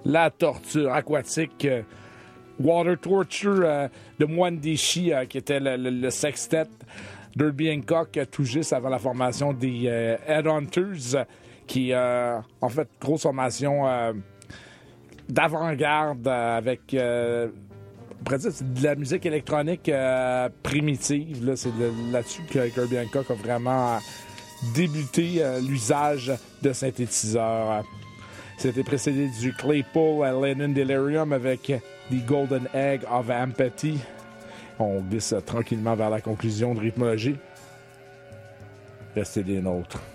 La torture aquatique. Water Torture de Mwandishi, qui était le sextet d'Herbie Hancock, tout juste avant la formation des Headhunters, qui en fait, grosse formation d'avant-garde avec, on pourrait dire, c'est de la musique électronique primitive. Là, c'est là-dessus que Herbie Hancock a vraiment débuté l'usage de synthétiseurs. C'était précédé du Claypool à Lennon Delirium avec The Golden Egg of Empathy. On glisse tranquillement vers la conclusion de rythmologie. Restez des nôtres.